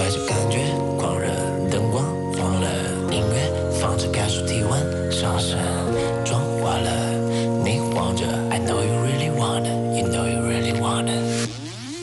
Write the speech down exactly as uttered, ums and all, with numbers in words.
着感觉，狂热灯光晃了，音乐放着开始体温上升，妆化了，你晃着 I know you really wanna, you know you